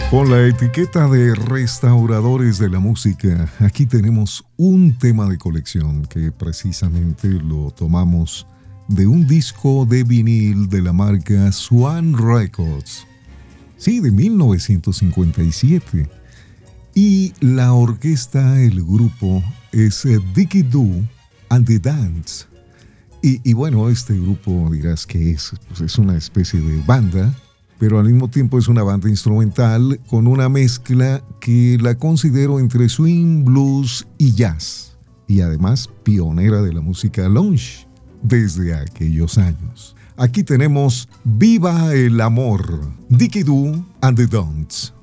Con la etiqueta de restauradores de la música, aquí tenemos un tema de colección que precisamente lo tomamos de un disco de vinil de la marca Swan Records. Sí, de 1957. Y la orquesta, el grupo, es Dickie Doo and the Dance. Y bueno, este grupo dirás que es, pues es una especie de banda, pero al mismo tiempo es una banda instrumental con una mezcla que la considero entre swing, blues y jazz, y además pionera de la música lounge desde aquellos años. Aquí tenemos Viva el Amor, Dickie Doo and the Dons.